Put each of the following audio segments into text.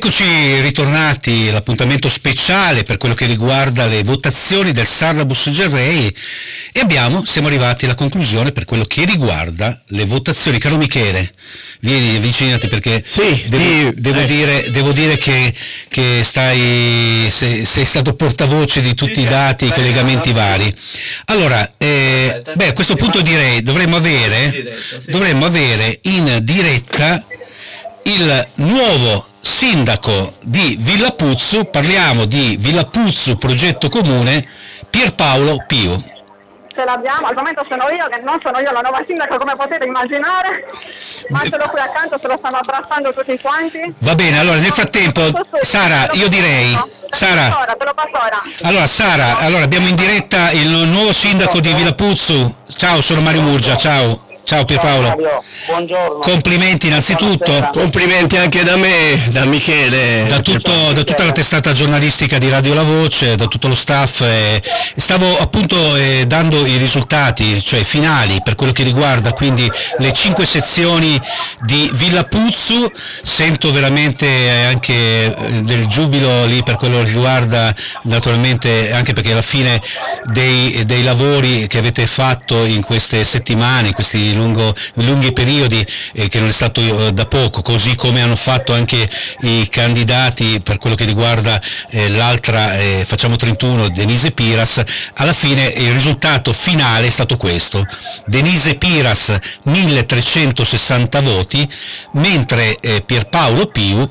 Eccoci ritornati all'appuntamento speciale per quello che riguarda le votazioni del Sarrabus Gerrei e siamo arrivati alla conclusione per quello che riguarda le votazioni. Caro Michele, vieni, avvicinati perché sì, devo dire che sei stato portavoce di tutti i dati, i collegamenti vari. Allora, a questo punto direi dovremmo avere in diretta il nuovo sindaco di Villapuzzu, parliamo di Villapuzzu Progetto Comune, Pierpaolo Piu. Ce l'abbiamo, al momento sono io, che non sono io la nuova sindaca come potete immaginare, ma ce l'ho qui accanto, se lo stanno abbracciando tutti quanti. Va bene, allora nel frattempo, Sara, io direi... Sara, te lo passo ora. Allora Sara, abbiamo in diretta il nuovo sindaco di Villapuzzu. Ciao, sono Mario Murgia, ciao. Ciao Pierpaolo. Ciao Mario, buongiorno. Complimenti innanzitutto. Buonasera. Complimenti anche da me, da Michele. Da tutta la testata giornalistica di Radio La Voce, da tutto lo staff. Stavo appunto dando i risultati, cioè finali, per quello che riguarda quindi le 5 sezioni di Villapuzzu. Sento veramente anche del giubilo lì per quello che riguarda, naturalmente anche perché alla fine dei lavori che avete fatto in queste settimane, in questi lunghi periodi, che non è stato da poco, così come hanno fatto anche i candidati per quello che riguarda l'altra Facciamo 31, Denise Piras. Alla fine il risultato finale è stato questo: Denise Piras 1360 voti, mentre Pierpaolo Piu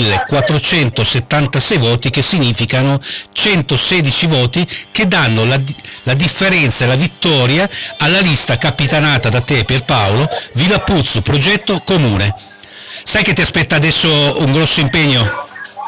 1476 voti, che significano 116 voti che danno la differenza e la vittoria alla lista capitanata da te, Pierpaolo, Villapuzzu Progetto Comune. Sai che ti aspetta adesso un grosso impegno?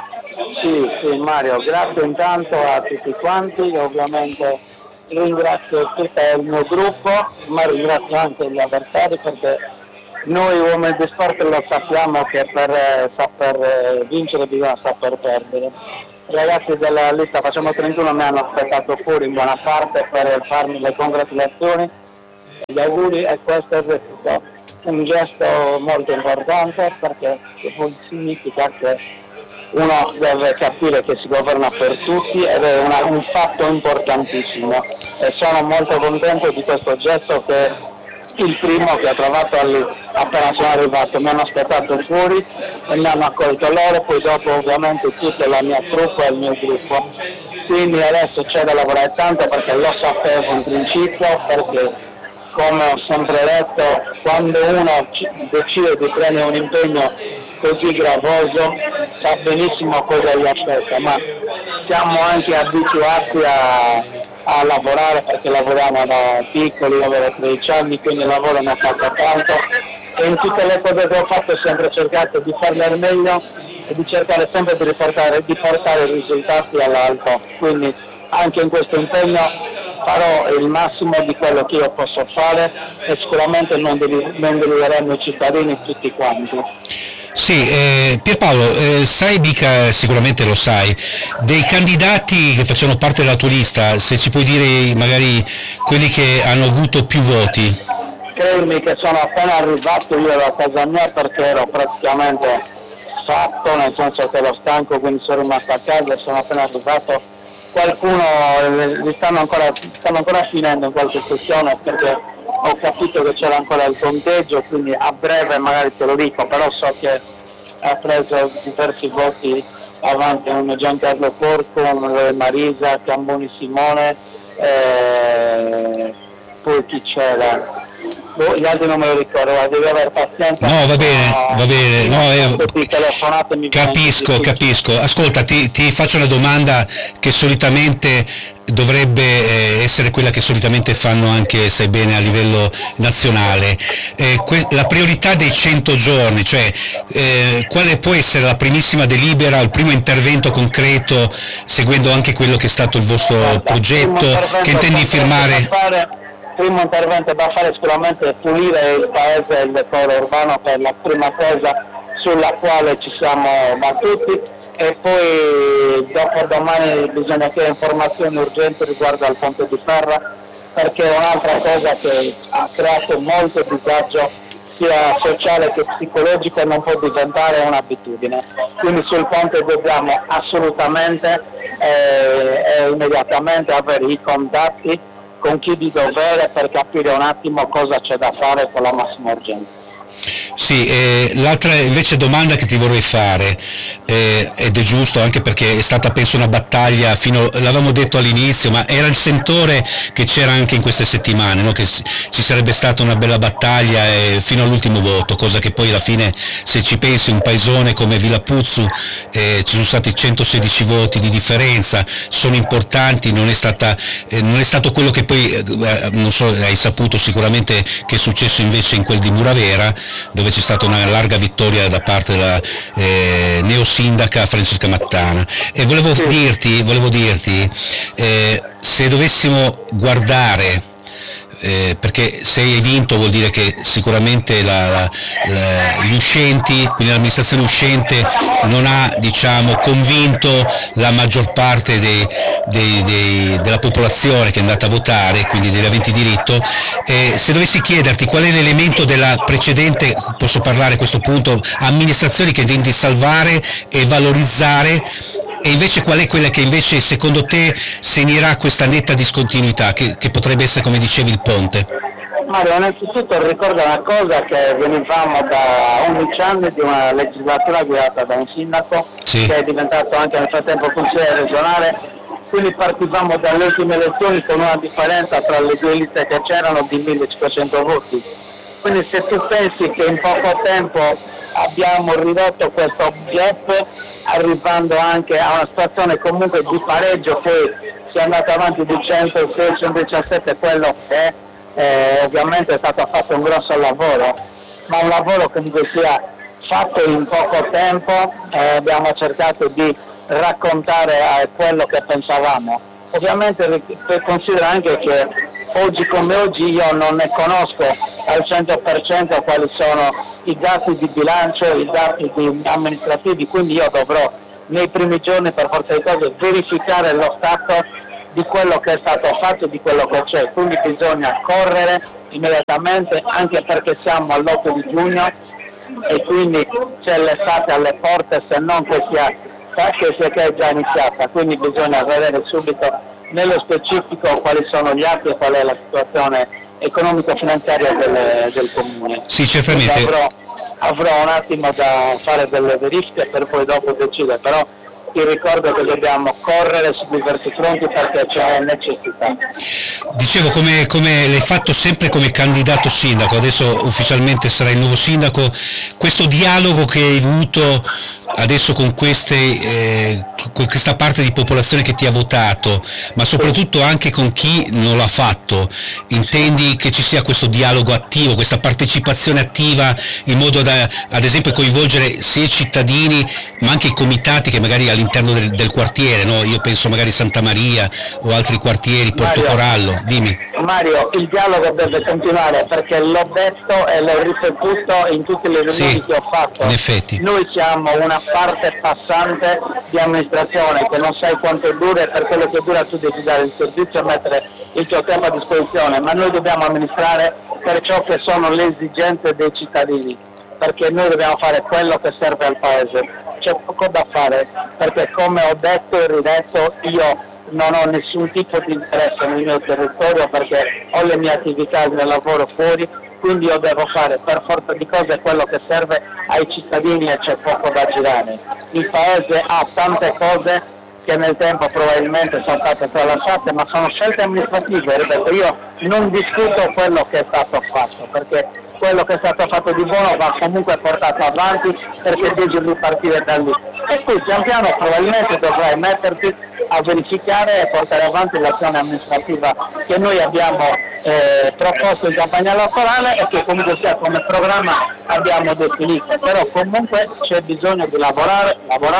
Sì Mario, grazie intanto a tutti quanti, ovviamente ringrazio tutto il mio gruppo, ma ringrazio anche gli avversari, perché noi uomini di sport lo sappiamo che per saper vincere bisogna saper perdere. I ragazzi della lista Facciamo 31 mi hanno aspettato fuori in buona parte per farmi le congratulazioni, gli auguri, e questo è un gesto molto importante, perché significa che uno deve capire che si governa per tutti ed è un fatto importantissimo, e sono molto contento di questo gesto, che è il primo che ho trovato appena sono arrivato. Mi hanno aspettato fuori e mi hanno accolto loro, poi dopo ovviamente tutta la mia truppa e il mio gruppo. Quindi adesso c'è da lavorare tanto, perché lo sapevo in principio, perché come ho sempre detto, quando uno decide di prendere un impegno così gravoso sa benissimo cosa gli aspetta, ma siamo anche abituati a lavorare, perché lavoriamo da piccoli, lavoro a 13 anni, quindi il lavoro ne ho fatto tanto, e in tutte le cose che ho fatto ho sempre cercato di farle al meglio e di cercare sempre di portare i risultati all'alto. Quindi anche in questo impegno farò il massimo di quello che io posso fare, e sicuramente non deluderemo i cittadini tutti quanti. Sì, Pierpaolo, sai mica, sicuramente lo sai, dei candidati che facciano parte della tua lista, se ci puoi dire magari quelli che hanno avuto più voti? Credimi che sono appena arrivato io da casa mia, perché ero praticamente fatto, nel senso che ero stanco, quindi sono rimasto a casa e sono appena arrivato. Qualcuno stanno ancora finendo in qualche sessione, perché ho capito che c'era ancora il conteggio, quindi a breve magari te lo dico, però so che ha preso diversi voti avanti, uno Giancarlo Porco, uno Marisa, Camboni Simone, poi chi c'era? Gli altri non me lo ricordo, devi avere pazienza. No, va bene, no, capisco. Ascolta, ti faccio una domanda che solitamente dovrebbe essere quella che solitamente fanno anche, sai bene, a livello nazionale. La priorità dei 100 giorni, cioè quale può essere la primissima delibera, il primo intervento concreto, seguendo anche quello che è stato il vostro progetto, che intendi firmare? Il primo intervento da fare sicuramente è pulire il paese e il decoro urbano, che è la prima cosa sulla quale ci siamo battuti, e poi dopo domani bisogna chiedere informazioni urgenti riguardo al ponte di Ferra, perché è un'altra cosa che ha creato molto disagio sia sociale che psicologico non può diventare un'abitudine. Quindi sul ponte dobbiamo assolutamente e immediatamente avere i contatti con chi di dovere per capire un attimo cosa c'è da fare con la massima urgenza. Sì, l'altra invece domanda che ti vorrei fare, ed è giusto anche perché è stata penso una battaglia, l'avevamo detto all'inizio, ma era il sentore che c'era anche in queste settimane, no? Che ci sarebbe stata una bella battaglia fino all'ultimo voto, cosa che poi alla fine, se ci pensi, un paesone come Villapuzzu, ci sono stati 116 voti di differenza, sono importanti, non è stato quello che poi, non so, hai saputo sicuramente che è successo invece in quel di Muravera, dove c'è stata una larga vittoria da parte della neosindaca Francesca Mattana. E volevo dirti se dovessimo guardare, perché se hai vinto vuol dire che sicuramente gli uscenti, quindi l'amministrazione uscente non ha, diciamo, convinto la maggior parte della popolazione che è andata a votare, quindi degli aventi diritto. Se dovessi chiederti qual è l'elemento della precedente, posso parlare a questo punto, amministrazioni che intendi salvare e valorizzare, e invece qual è quella che invece secondo te segnerà questa netta discontinuità, che potrebbe essere, come dicevi, il ponte? Mario, innanzitutto ricordo una cosa, che venivamo da 11 anni di una legislatura guidata da un sindaco, sì, che è diventato anche nel frattempo consigliere regionale, quindi partivamo dalle ultime elezioni con una differenza tra le due liste che c'erano di 1500 voti. Quindi se tu pensi che in poco tempo abbiamo ridotto questo gap, arrivando anche a una situazione comunque di pareggio, che si è andato avanti di 106-117, quello che ovviamente è stato fatto un grosso lavoro, ma un lavoro comunque sia fatto in poco tempo. Abbiamo cercato di raccontare quello che pensavamo. Ovviamente considero anche che oggi come oggi io non ne conosco al 100% quali sono i dati di bilancio, i dati amministrativi, quindi io dovrò nei primi giorni per forza di cose verificare lo stato di quello che è stato fatto e di quello che c'è, quindi bisogna correre immediatamente, anche perché siamo all'8 di giugno e quindi c'è l'estate alle porte, se non che è già iniziata, quindi bisogna vedere subito nello specifico quali sono gli atti e qual è la situazione economico-finanziaria del comune. Sì, certamente. Avrò un attimo da fare delle verifiche per poi dopo decidere, però ti ricordo che dobbiamo correre su diversi fronti perché c'è necessità. Dicevo, come l'hai fatto sempre come candidato sindaco, adesso ufficialmente sarai il nuovo sindaco, questo dialogo che hai avuto adesso con questa parte di popolazione che ti ha votato, ma soprattutto anche con chi non l'ha fatto, intendi che ci sia questo dialogo attivo, questa partecipazione attiva, in modo da, ad esempio, coinvolgere sia i cittadini ma anche i comitati che magari all'interno del quartiere, no? Io penso magari Santa Maria o altri quartieri, Portocorallo, dimmi. Mario, il dialogo deve continuare, perché l'ho detto e l'ho ripetuto in tutte le riunioni che ho fatto. In effetti. Noi siamo una parte passante di amministrazione che non sai quanto dura, e per quello che dura tu devi dare il servizio e mettere il tuo tempo a disposizione, ma noi dobbiamo amministrare per ciò che sono le esigenze dei cittadini, perché noi dobbiamo fare quello che serve al paese. C'è poco da fare, perché come ho detto e ridetto, io non ho nessun tipo di interesse nel mio territorio, perché ho le mie attività, il mio lavoro fuori, quindi io devo fare per forza di cose quello che serve ai cittadini e c'è poco da girare. Il paese ha tante cose che nel tempo probabilmente sono state tralasciate, ma sono scelte amministrative. Ripeto, io non discuto quello che è stato fatto, perché quello che è stato fatto di buono va comunque portato avanti, perché devi ripartire da lì. E poi pian piano probabilmente dovrai metterti a verificare e portare avanti l'azione amministrativa che noi abbiamo proposto in campagna elettorale e che comunque sia come programma abbiamo definito, però comunque c'è bisogno di lavorare.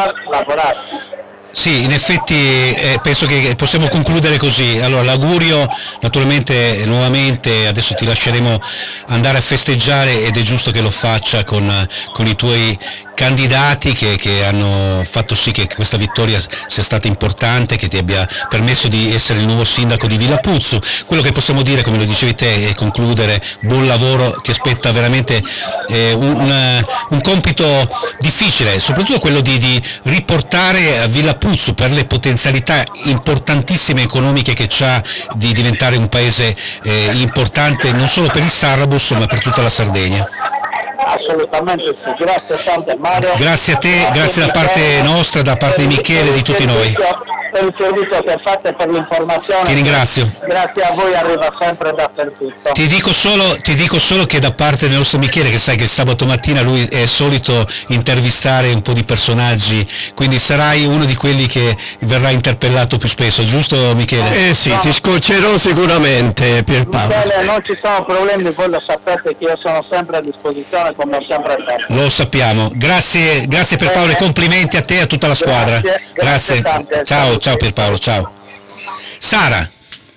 Sì, in effetti penso che possiamo concludere così. Allora, l'augurio naturalmente nuovamente, adesso ti lasceremo andare a festeggiare ed è giusto che lo faccia con i tuoi candidati che hanno fatto sì che questa vittoria sia stata importante, che ti abbia permesso di essere il nuovo sindaco di Villa Puzzu. Quello che possiamo dire, come lo dicevi te, e concludere, buon lavoro, ti aspetta veramente un compito difficile, soprattutto quello di riportare a Villa Puzzu, per le potenzialità importantissime economiche che c'ha, di diventare un paese importante non solo per il Sarabus ma per tutta la Sardegna. Assolutamente sì, grazie tante Mario. Grazie a te, grazie da parte nostra, da parte di Michele e di tutti noi. Per il servizio che fate, per l'informazione. Ti ringrazio. Grazie a voi, arriva sempre dappertutto. Ti dico solo che da parte del nostro Michele, che sai che sabato mattina lui è solito intervistare un po' di personaggi, quindi sarai uno di quelli che verrà interpellato più spesso, giusto Michele? Sì, no. Ti scoccerò sicuramente, Pierpaolo. Michele, non ci sono problemi, voi lo sapete che io sono sempre a disposizione come ho sempre fatto. Lo sappiamo. Grazie Pierpaolo e complimenti a te e a tutta la squadra. Grazie. Ciao Pierpaolo, ciao. Sara?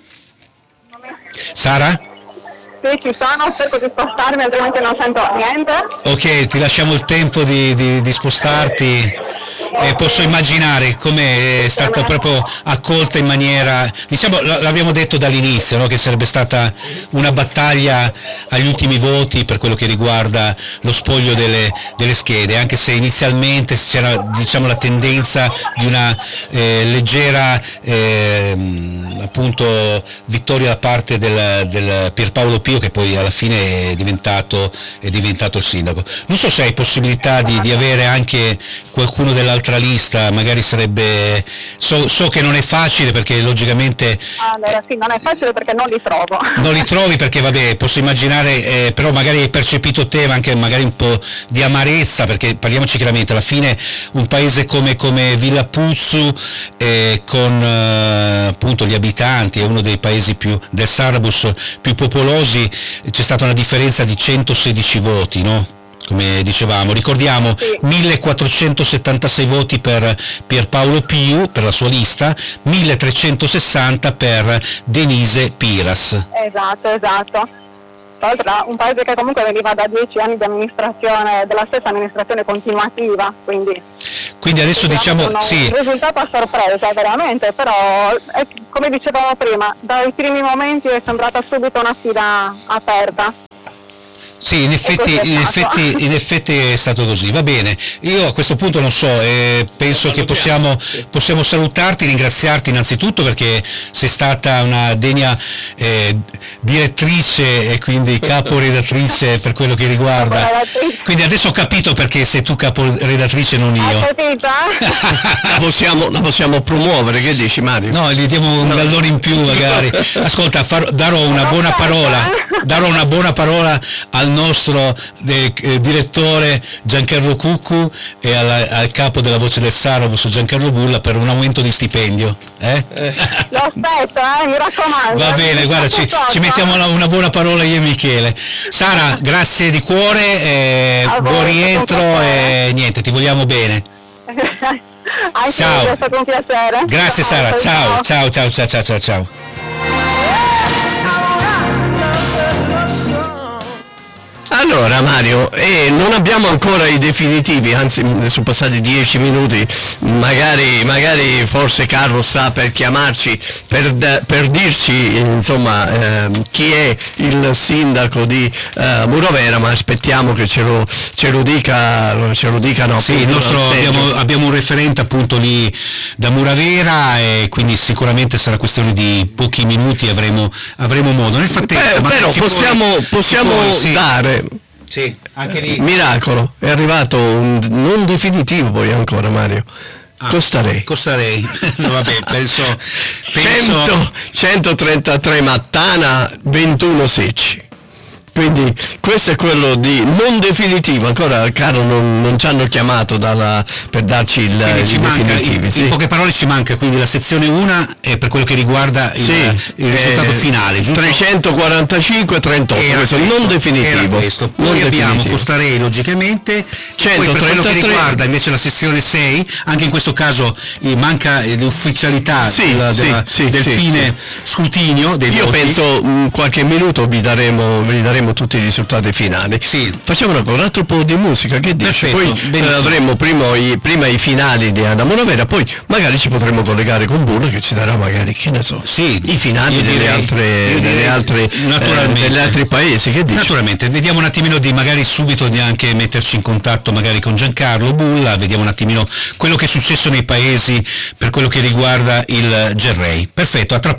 Sì, ci sono, cerco di spostarmi, altrimenti non sento niente. Ok, ti lasciamo il tempo di spostarti. Posso immaginare come è stata proprio accolta in maniera, diciamo, l'abbiamo detto dall'inizio, no? Che sarebbe stata una battaglia agli ultimi voti per quello che riguarda lo spoglio delle schede, anche se inizialmente c'era, diciamo, la tendenza di una leggera appunto vittoria da parte del Pierpaolo Pio, che poi alla fine è diventato il sindaco. Non so se hai possibilità di avere anche qualcuno dell'altra lista, magari sarebbe, so che non è facile perché logicamente allora sì, non è facile perché non li trovo. Non li trovi perché vabbè, posso immaginare, però magari hai percepito te anche magari un po' di amarezza, perché parliamoci chiaramente, alla fine un paese come Villa Puzzu, con appunto gli abitanti, è uno dei paesi del Sarabus più popolosi, c'è stata una differenza di 116 voti, no? Come dicevamo, ricordiamo, sì. 1476 voti per Pierpaolo Piu, per la sua lista, 1360 per Denise Piras. Esatto. Tra l'altro un paese che comunque veniva da 10 anni di amministrazione, della stessa amministrazione continuativa, quindi adesso diciamo sì. Il risultato a sorpresa veramente, però come dicevamo prima, dai primi momenti è sembrata subito una sfida aperta. Sì, in effetti è stato così, va bene. Io a questo punto non so, penso che possiamo salutarti, ringraziarti innanzitutto perché sei stata una degna direttrice e quindi caporedattrice per quello che riguarda. Quindi adesso ho capito perché sei tu caporedattrice e non io. La possiamo promuovere, che dici Mario? No, gli diamo un gallone in più magari. Ascolta, darò una buona parola al nostro direttore Giancarlo Cuccu e al capo della Voce del Sarabus Giancarlo Bulla per un aumento di stipendio. Lo aspetto, mi raccomando. Va bene, guarda, ci mettiamo una buona parola io e Michele. Sara, grazie di cuore, buon rientro e niente, ti vogliamo bene. Ciao. È stato un piacere. Grazie Sara, ciao. Allora Mario, non abbiamo ancora i definitivi, anzi sono passati 10 minuti, magari forse Carlo sta per chiamarci per dirci insomma chi è il sindaco di Murovera, ma aspettiamo che ce lo dicano. Sì, abbiamo un referente appunto lì da Murovera e quindi sicuramente sarà questione di pochi minuti e avremo modo. Nel frattempo però possiamo sì. dare. Sì, anche lì. Miracolo, è arrivato un non definitivo poi ancora Mario. Costarei. No, vabbè, penso 133 Mattana, 21 Secci. Quindi questo è quello di non definitivo, ancora caro non ci hanno chiamato per darci i definitivi. In poche parole ci manca quindi la sezione 1 per quello che riguarda il risultato finale, giusto? 345-38, questo non definitivo. Poi abbiamo Costarei logicamente, 133. Poi per quello che riguarda invece la sezione 6, anche in questo caso manca l'ufficialità del fine scrutinio dei voti. Io penso qualche minuto vi daremo avremo tutti i risultati finali. Sì. Facciamo un altro po' di musica, che dici? Perfetto, Poi avremo prima i finali di Adamo Ravera, poi magari ci potremo collegare con Burro che ci darà magari, che ne so, sì, i finali degli altri paesi. Che dici? Naturalmente, vediamo un attimino di magari subito di anche metterci in contatto magari con Giancarlo Bulla, vediamo un attimino quello che è successo nei paesi per quello che riguarda il Gerrei. Perfetto, a tra